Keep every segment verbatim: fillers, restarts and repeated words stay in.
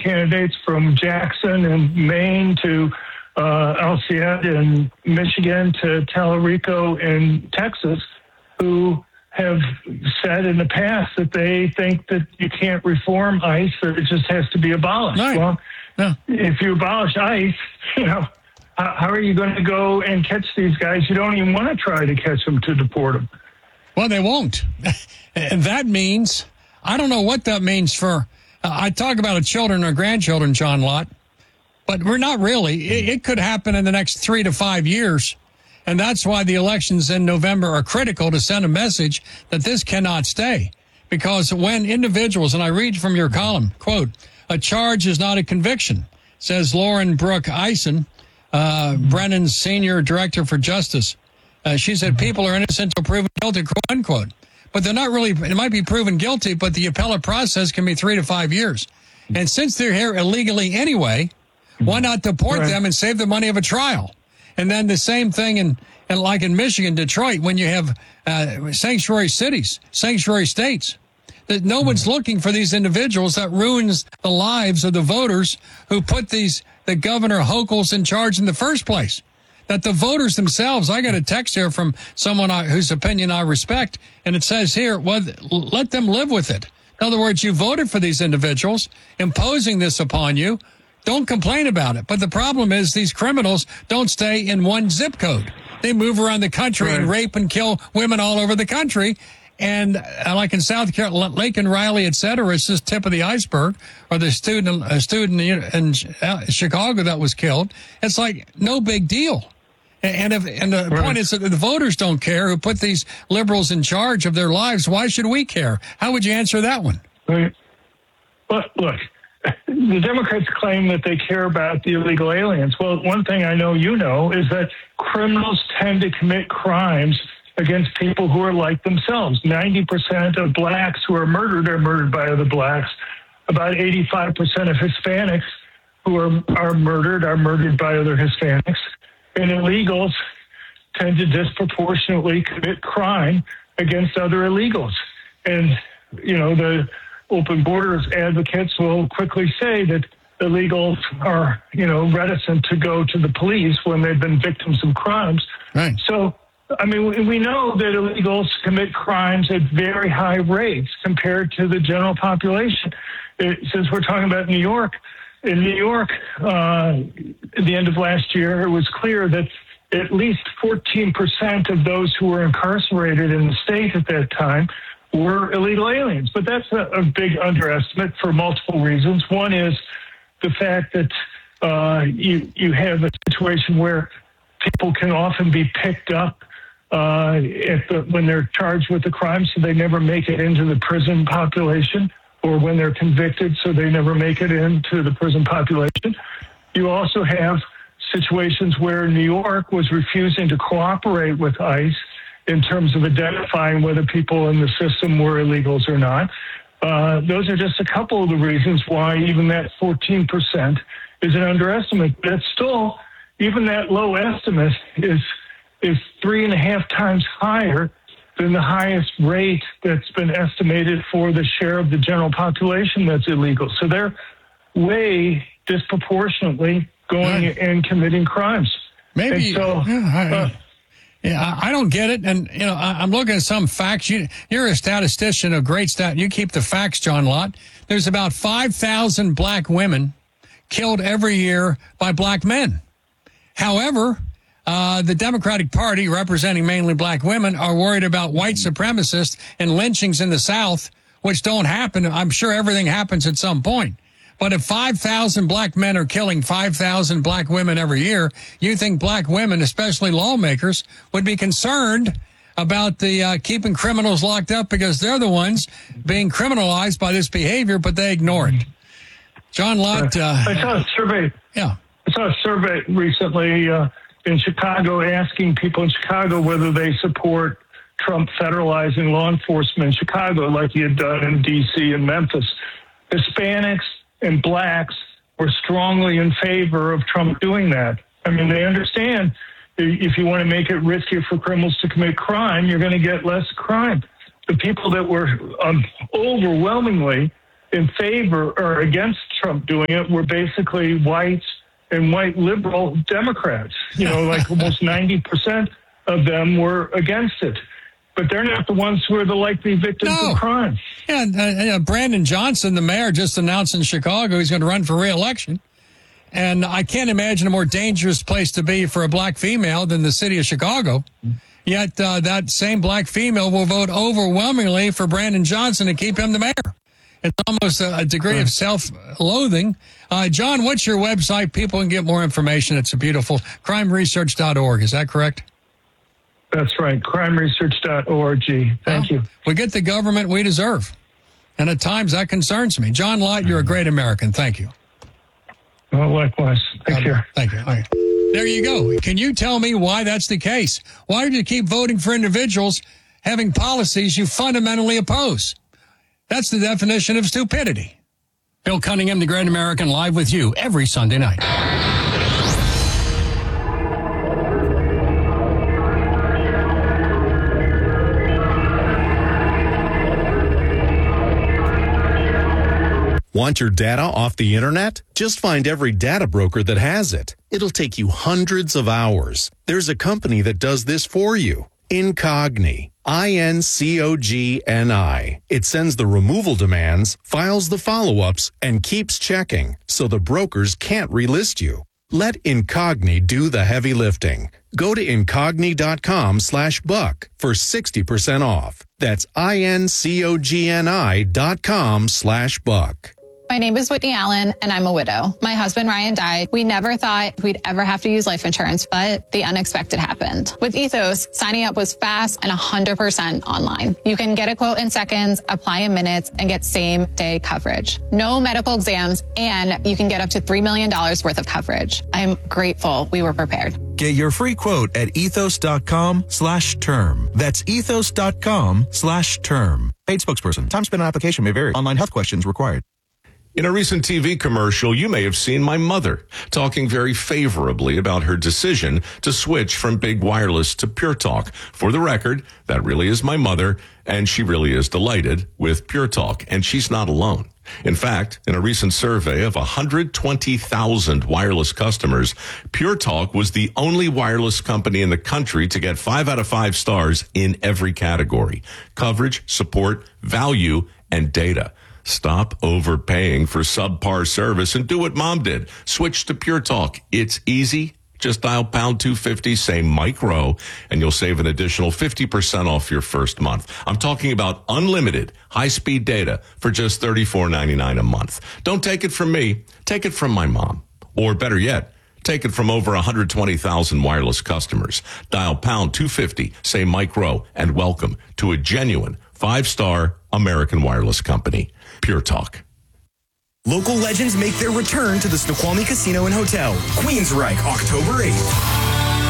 candidates from Jackson and Maine to uh, Alciette in Michigan to Tallarico in Texas, who have said in the past that they think that you can't reform ICE, that it just has to be abolished. Right. Well, yeah. if you abolish ICE, you know, how, how are you going to go and catch these guys? You don't even want to try to catch them to deport them. Well, they won't. And that means, I don't know what that means for, uh, I talk about children or grandchildren, John Lott, but we're not really. It, it could happen in the next three to five years. And that's why the elections in November are critical, to send a message that this cannot stay. Because when individuals, and I read from your column, quote, a charge is not a conviction, says Lauren Brooke Eisen, uh, Brennan's senior director for justice. Uh, she said people are innocent until proven guilty, quote unquote. But they're not really, it might be proven guilty, but the appellate process can be three to five years. And since they're here illegally anyway, why not deport right. them and save the money of a trial? And then the same thing in, in like in Michigan, Detroit, when you have uh, sanctuary cities, sanctuary states, that no one's looking for these individuals. That ruins the lives of the voters who put these the Governor Hochul's in charge in the first place. That the voters themselves, I got a text here from someone I, whose opinion I respect, and it says here, well, let them live with it. In other words, you voted for these individuals, imposing this upon you. Don't complain about it. But the problem is these criminals don't stay in one zip code. They move around the country right. and rape and kill women all over the country. And uh, like in South Carolina, Laken Riley, et cetera, it's just tip of the iceberg. Or the student, a student in Chicago that was killed. It's like no big deal. And if, and the right. point is that the voters don't care who put these liberals in charge of their lives. Why should we care? How would you answer that one? Right. Well, look. The Democrats claim that they care about the illegal aliens. Well, one thing I know you know is that criminals tend to commit crimes against people who are like themselves. ninety percent of blacks who are murdered are murdered by other blacks. About eighty-five percent of Hispanics who are, are murdered are murdered by other Hispanics. And illegals tend to disproportionately commit crime against other illegals. And, you know, the open borders advocates will quickly say that illegals are, you know, reticent to go to the police when they've been victims of crimes. Right. So, I mean, we know that illegals commit crimes at very high rates compared to the general population. It, since we're talking about New York, in New York, uh, at the end of last year, it was clear that at least fourteen percent of those who were incarcerated in the state at that time were illegal aliens. But that's a, a big underestimate for multiple reasons. One is the fact that uh, you, you have a situation where people can often be picked up uh, at the, when they're charged with a crime, so they never make it into the prison population, or when they're convicted, so they never make it into the prison population. You also have situations where New York was refusing to cooperate with ICE in terms of identifying whether people in the system were illegals or not. Uh, those are just a couple of the reasons why even that fourteen percent is an underestimate. But it's still, even that low estimate is is three and a half times higher than the highest rate that's been estimated for the share of the general population that's illegal. So they're way disproportionately going right. and committing crimes. Maybe. And so, yeah, I, uh, yeah, I don't get it. And, you know, I, I'm looking at some facts. You, you're a statistician of great stat. You keep the facts, John Lott. There's about five thousand black women killed every year by black men. However, uh, the Democratic Party, representing mainly black women, are worried about white supremacists and lynchings in the South, which don't happen. I'm sure everything happens at some point. But if five thousand black men are killing five thousand black women every year, you think black women, especially lawmakers, would be concerned about the uh, keeping criminals locked up because they're the ones being criminalized by this behavior, but they ignore it. John Lott. Uh, I saw a survey. Yeah. I saw a survey recently uh, in Chicago asking people in Chicago whether they support Trump federalizing law enforcement in Chicago like he had done in D C and Memphis. Hispanics and blacks were strongly in favor of Trump doing that. I mean, they understand if you want to make it riskier for criminals to commit crime, you're going to get less crime. The people that were um, overwhelmingly in favor or against Trump doing it were basically whites and white liberal Democrats. You know, like almost ninety percent of them were against it. But they're not the ones who are the likely victims No. of crime. Yeah, uh, uh, Brandon Johnson, the mayor, just announced in Chicago he's going to run for re-election. And I can't imagine a more dangerous place to be for a black female than the city of Chicago. Yet uh, that same black female will vote overwhelmingly for Brandon Johnson to keep him the mayor. It's almost a, a degree of self-loathing. Uh, John, what's your website? People can get more information. It's a beautiful crime research dot org. Is that correct? That's right, crime research dot org. Thank well, you. We get the government we deserve. And at times that concerns me. John Lott, you're a great American. Thank you. Well, likewise. Take Um, care. Thank you. Okay. There you go. Can you tell me why that's the case? Why do you keep voting for individuals having policies you fundamentally oppose? That's the definition of stupidity. Bill Cunningham, the Great American, live with you every Sunday night. Want your data off the internet? Just find every data broker that has it. It'll take you hundreds of hours. There's a company that does this for you. Incogni. I N C O G N I. It sends the removal demands, files the follow-ups, and keeps checking, so the brokers can't relist you. Let Incogni do the heavy lifting. Go to incogni.com slash buck for sixty percent off. That's I-N-C-O-G-N-I dot com slash buck. My name is Whitney Allen, and I'm a widow. My husband, Ryan, died. We never thought we'd ever have to use life insurance, but the unexpected happened. With Ethos, signing up was fast and one hundred percent online. You can get a quote in seconds, apply in minutes, and get same-day coverage. No medical exams, and you can get up to three million dollars worth of coverage. I'm grateful we were prepared. Get your free quote at ethos.com slash term. That's ethos.com slash term. Paid spokesperson. Time spent on application may vary. Online health questions required. In a recent T V commercial, you may have seen my mother talking very favorably about her decision to switch from Big Wireless to Pure Talk. For the record, that really is my mother, and she really is delighted with Pure Talk, and she's not alone. In fact, in a recent survey of one hundred twenty thousand wireless customers, Pure Talk was the only wireless company in the country to get five out of five stars in every category: coverage, support, value, and data. Stop overpaying for subpar service and do what Mom did. Switch to Pure Talk. It's easy. Just dial pound two fifty, say micro, and you'll save an additional fifty percent off your first month. I'm talking about unlimited high-speed data for just thirty-four ninety-nine a month. Don't take it from me. Take it from my mom. Or better yet, take it from over one hundred twenty thousand wireless customers. Dial pound two fifty, say micro, and welcome to a genuine five-star American wireless company. Pure Talk. Local legends make their return to the Snoqualmie Casino and Hotel, Queensryche, October eighth.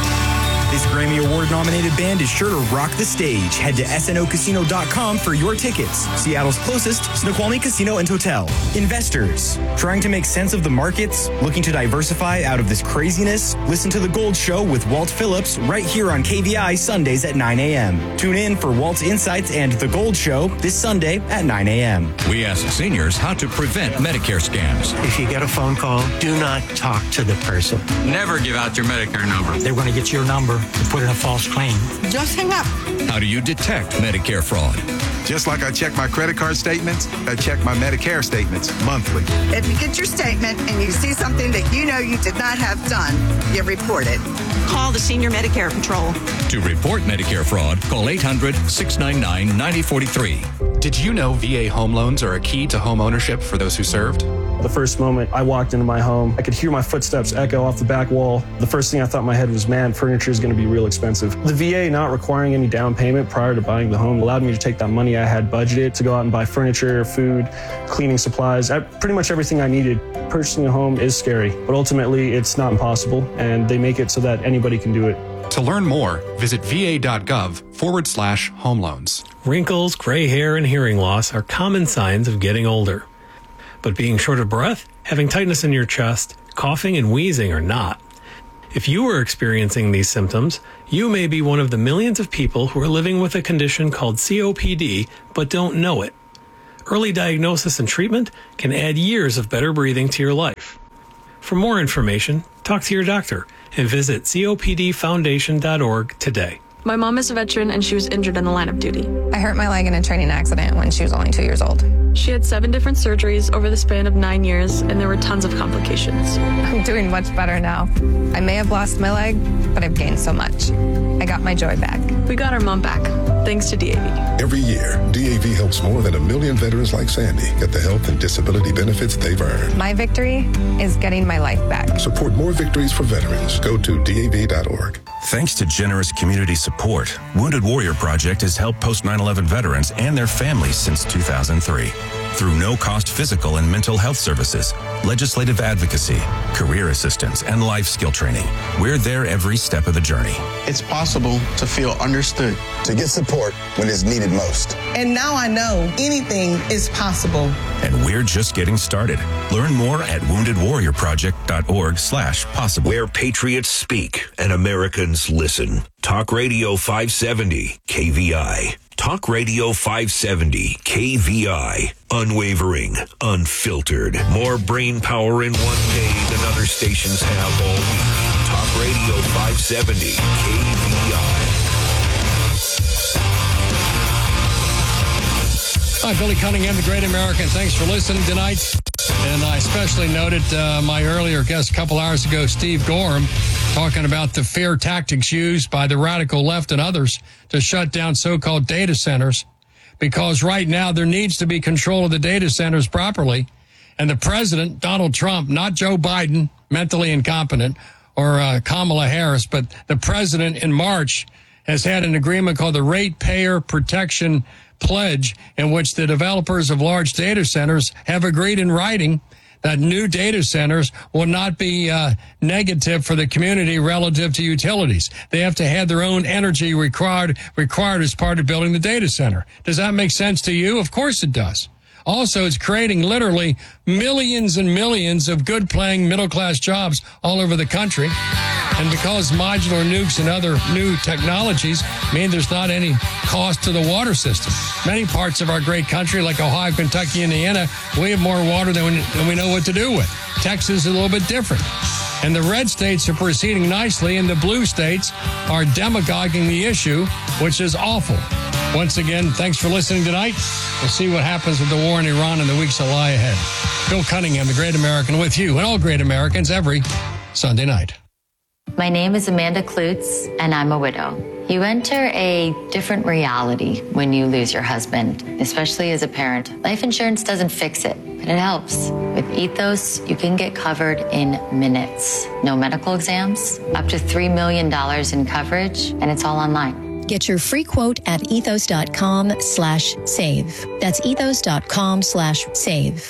This Grammy Award-nominated band is sure to rock the stage. Head to S N O casino dot com for your tickets. Seattle's closest Snoqualmie Casino and Hotel. Investors, trying to make sense of the markets? Looking to diversify out of this craziness? Listen to The Gold Show with Walt Phillips right here on K V I Sundays at nine a.m. Tune in for Walt's Insights and The Gold Show this Sunday at nine a.m. We ask seniors how to prevent Medicare scams. If you get a phone call, do not talk to the person. Never give out your Medicare number. They're going to get your number and put in a false claim. Just hang up. How do you detect Medicare fraud? Just like I check my credit card statements, I check my Medicare statements monthly. If you get your statement and you see something that you know you did not have done, you report it. Call the Senior Medicare Patrol. To report Medicare fraud, call eight hundred, six nine nine, nine zero four three. Did you know V A home loans are a key to home ownership for those who served? The first moment I walked into my home, I could hear my footsteps echo off the back wall. The first thing I thought in my head was, man, furniture is going to be real expensive. The V A not requiring any down payment prior to buying the home allowed me to take that money I had budgeted to go out and buy furniture, food, cleaning supplies, pretty much everything I needed. Purchasing a home is scary, but ultimately it's not impossible, and they make it so that anybody can do it. To learn more, visit va.gov forward slash home loans. Wrinkles, gray hair, and hearing loss are common signs of getting older. But being short of breath, having tightness in your chest, coughing, and wheezing are not. If you are experiencing these symptoms, you may be one of the millions of people who are living with a condition called C O P D but don't know it. Early diagnosis and treatment can add years of better breathing to your life. For more information, talk to your doctor and visit C O P D foundation dot org today. My mom is a veteran and she was injured in the line of duty. I hurt my leg in a training accident when she was only two years old. She had seven different surgeries over the span of nine years, and there were tons of complications. I'm doing much better now. I may have lost my leg, but I've gained so much. I got my joy back. We got our mom back, thanks to D A V. Every year, D A V helps more than a million veterans like Sandy get the health and disability benefits they've earned. My victory is getting my life back. Support more victories for veterans. Go to D A V dot org. Thanks to generous community support, Wounded Warrior Project has helped post nine eleven veterans and their families since two thousand three. Through no-cost physical and mental health services, legislative advocacy, career assistance, and life skill training, we're there every step of the journey. It's possible to feel understood, to get support when it's needed most. And now I know anything is possible. And we're just getting started. Learn more at wounded warrior project dot org slash possible. Where patriots speak and Americans listen. Talk Radio five seventy K V I. Talk Radio five seventy K V I. Unwavering, unfiltered. More brain power in one day than other stations have all week. Talk Radio five seventy K V I. Hi, Billy Cunningham, the Great American. Thanks for listening tonight. And I especially noted uh, my earlier guest a couple hours ago, Steve Gorham, talking about the fear tactics used by the radical left and others to shut down so-called data centers, because right now there needs to be control of the data centers properly. And the president, Donald Trump, not Joe Biden, mentally incompetent, or uh, Kamala Harris, but the president in March has had an agreement called the Ratepayer Protection Pledge, in which the developers of large data centers have agreed in writing that new data centers will not be uh, negative for the community relative to utilities. They have to have their own energy required required as part of building the data center. Does that make sense to you? Of course it does. Also, it's creating literally millions and millions of good-paying middle-class jobs all over the country. And because modular nukes and other new technologies mean there's not any cost to the water system. Many parts of our great country, like Ohio, Kentucky, Indiana, we have more water than we, than we know what to do with. Texas is a little bit different. And the red states are proceeding nicely, and the blue states are demagoguing the issue, which is awful. Once again, thanks for listening tonight. We'll see what happens with the war in Iran in the weeks that lie ahead. Bill Cunningham, the Great American, with you and all great Americans every Sunday night. My name is Amanda Klutz, and I'm a widow. You enter a different reality when you lose your husband, especially as a parent. Life insurance doesn't fix it, but it helps. With Ethos, you can get covered in minutes. No medical exams, up to three million dollars in coverage, and it's all online. Get your free quote at ethos.com slash save. That's ethos.com slash save.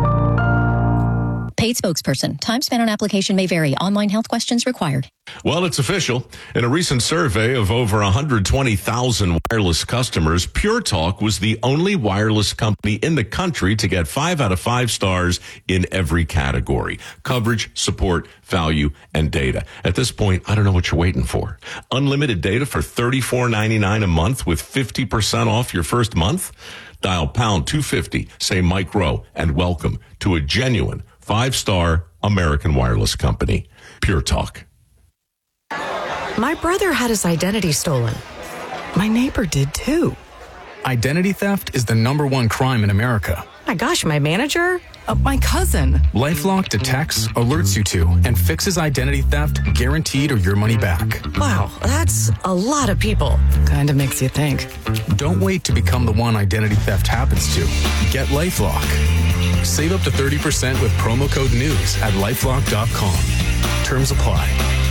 Paid spokesperson. Time spent on application may vary. Online health questions required. Well, it's official. In a recent survey of over one hundred twenty thousand wireless customers, Pure Talk was the only wireless company in the country to get five out of five stars in every category: coverage, support, value, and data. At this point, I don't know what you're waiting for. Unlimited data for thirty-four ninety-nine a month with fifty percent off your first month? Dial pound two fifty, say Mike Rowe, and welcome to a genuine five-star American wireless company, Pure Talk. My brother had his identity stolen. My neighbor did too. Identity theft is the number one crime in America. My gosh, my manager? Uh, my cousin. LifeLock detects, alerts you to, and fixes identity theft guaranteed or your money back. Wow, that's a lot of people. Kind of makes you think. Don't wait to become the one identity theft happens to. Get LifeLock. Save up to thirty percent with promo code NEWS at lifelock dot com. Terms apply.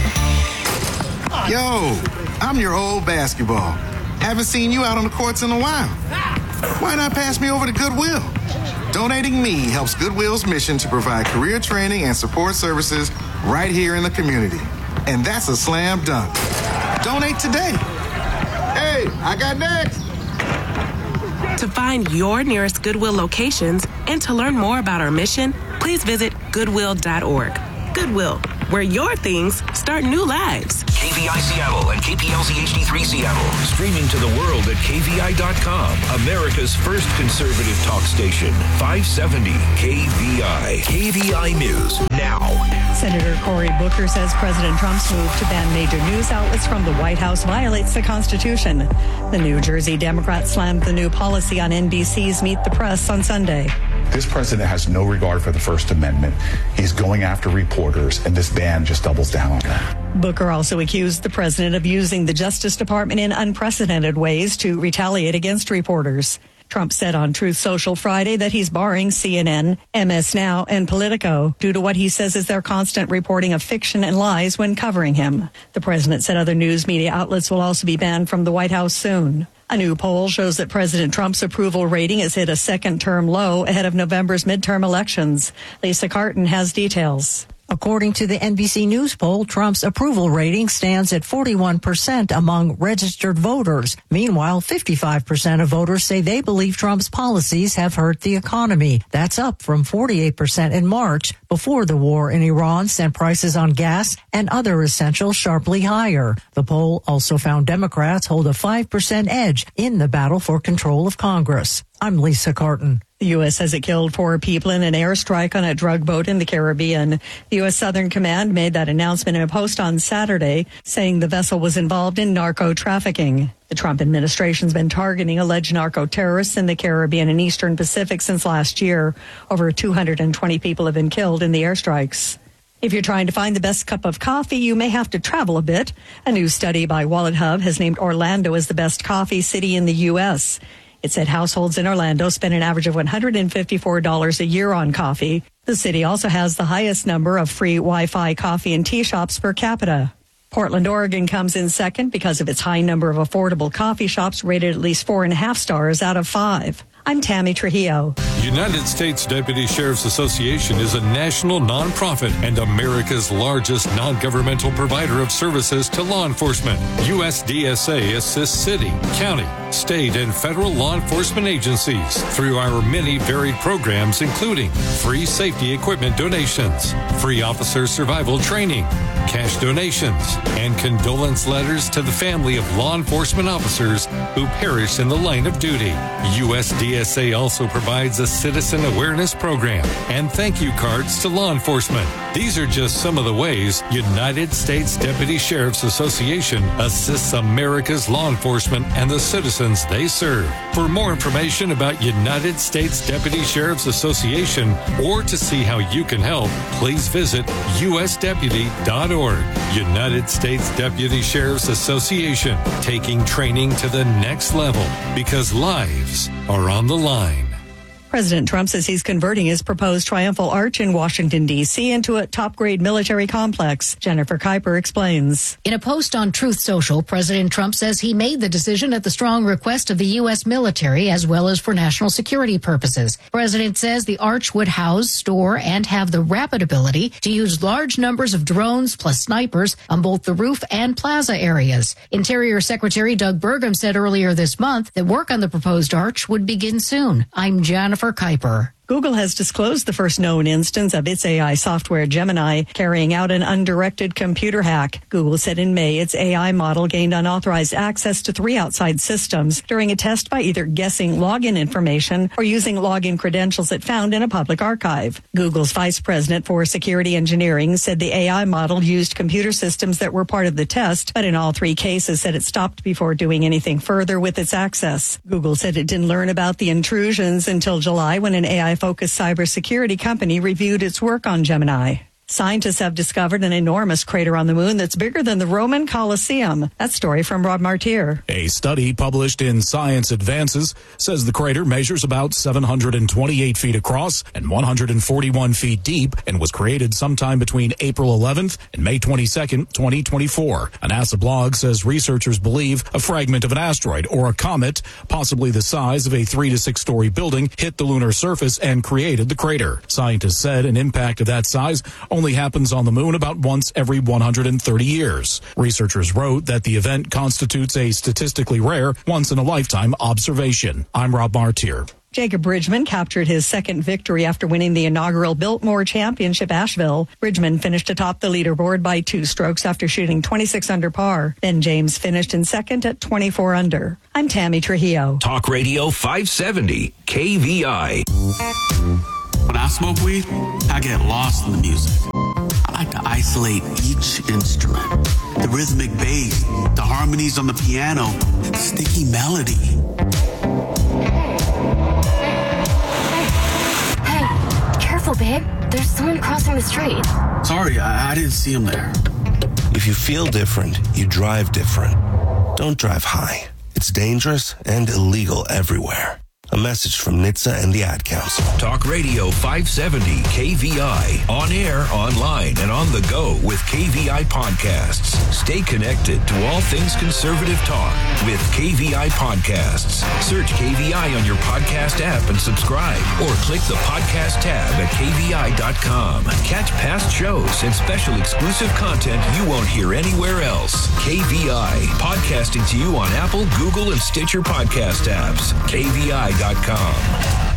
Yo, I'm your old basketball. Haven't seen you out on the courts in a while. Why not pass me over to Goodwill? Donating me helps Goodwill's mission to provide career training and support services right here in the community. And that's a slam dunk. Donate today. Hey, I got next. To find your nearest Goodwill locations and to learn more about our mission, please visit goodwill dot org. Goodwill, where your things start new lives. K V V I Seattle and K P L Z H D three Seattle. Streaming to the world at K V I dot com. America's first conservative talk station. five seventy K V I. K V I News now. Senator Cory Booker says President Trump's move to ban major news outlets from the White House violates the Constitution. The New Jersey Democrat slammed the new policy on N B C's Meet the Press on Sunday. This president has no regard for the First Amendment. He's going after reporters, and this ban just doubles down on that. Booker also accused the president of using the Justice Department in unprecedented ways to retaliate against reporters. Trump said on Truth Social Friday that he's barring C N N, M S Now, and Politico due to what he says is their constant reporting of fiction and lies when covering him. The president said other news media outlets will also be banned from the White House soon. A new poll shows that President Trump's approval rating has hit a second-term low ahead of November's midterm elections. Lisa Carton has details. According to the N B C News poll, Trump's approval rating stands at forty-one percent among registered voters. Meanwhile, fifty-five percent of voters say they believe Trump's policies have hurt the economy. That's up from forty-eight percent in March, before the war in Iran sent prices on gas and other essentials sharply higher. The poll also found Democrats hold a five percent edge in the battle for control of Congress. I'm Lisa Carton. The U S says it killed four people in an airstrike on a drug boat in the Caribbean. The U S Southern Command made that announcement in a post on Saturday, saying the vessel was involved in narco trafficking. The Trump administration's been targeting alleged narco terrorists in the Caribbean and Eastern Pacific since last year. Over two hundred twenty people have been killed in the airstrikes. If you're trying to find the best cup of coffee, you may have to travel a bit. A new study by Wallet Hub has named Orlando as the best coffee city in the U S It said households in Orlando spend an average of one hundred fifty-four dollars a year on coffee. The city also has the highest number of free Wi-Fi coffee and tea shops per capita. Portland, Oregon comes in second because of its high number of affordable coffee shops rated at least four and a half stars out of five. I'm Tammy Trujillo. United States Deputy Sheriff's Association is a national nonprofit and America's largest non-governmental provider of services to law enforcement. U S D S A assists city, county, state, and federal law enforcement agencies through our many varied programs, including free safety equipment donations, free officer survival training, cash donations, and condolence letters to the family of law enforcement officers who perished in the line of duty. U S D S A also provides a citizen awareness program and thank you cards to law enforcement. These are just some of the ways United States Deputy Sheriff's Association assists America's law enforcement and the citizens they serve. For more information about United States Deputy Sheriff's Association or to see how you can help, please visit U S deputy dot org. United States Deputy Sheriff's Association, taking training to the next level because lives are on the line. President Trump says he's converting his proposed Triumphal Arch in Washington, D C into a top-grade military complex. Jennifer Kuiper explains. In a post on Truth Social, President Trump says he made the decision at the strong request of the U S military as well as for national security purposes. President says the arch would house, store, and have the rapid ability to use large numbers of drones plus snipers on both the roof and plaza areas. Interior Secretary Doug Burgum said earlier this month that work on the proposed arch would begin soon. I'm Jennifer Kuiper. Google has disclosed the first known instance of its A I software, Gemini, carrying out an undirected computer hack. Google said in May its A I model gained unauthorized access to three outside systems during a test by either guessing login information or using login credentials it found in a public archive. Google's vice president for security engineering said the A I model used computer systems that were part of the test, but in all three cases said it stopped before doing anything further with its access. Google said it didn't learn about the intrusions until July when an A I focused cybersecurity company reviewed its work on Gemini. Scientists have discovered an enormous crater on the moon that's bigger than the Roman Colosseum. That story from Rob Martier. A study published in Science Advances says the crater measures about seven hundred twenty-eight feet across and one hundred forty-one feet deep and was created sometime between April eleventh and May twenty-second, twenty twenty-four. A NASA blog says researchers believe a fragment of an asteroid or a comet, possibly the size of a three to six story building, hit the lunar surface and created the crater. Scientists said an impact of that size only happens on the moon about once every one hundred thirty years. Researchers wrote that the event constitutes a statistically rare, once-in-a-lifetime observation. I'm Rob Martier. Jacob Bridgman captured his second victory after winning the inaugural Biltmore Championship Asheville. Bridgman finished atop the leaderboard by two strokes after shooting twenty-six under par. Ben James finished in second at twenty-four under. I'm Tammy Trujillo. Talk Radio five seventy, K V I. When I smoke weed, I get lost in the music. I like to isolate each instrument. The rhythmic bass, the harmonies on the piano, the sticky melody. Hey, careful, babe. There's someone crossing the street. Sorry, I, I didn't see him there. If you feel different, you drive different. Don't drive high. It's dangerous and illegal everywhere. A message from N H T S A and the Ad Council. Talk Radio five seventy K V I. On air, online, and on the go with K V I Podcasts. Stay connected to all things conservative talk with K V I Podcasts. Search K V I on your podcast app and subscribe. Or click the podcast tab at K V I dot com. Catch past shows and special exclusive content you won't hear anywhere else. K V I. Podcasting to you on Apple, Google, and Stitcher podcast apps. K V I dot com.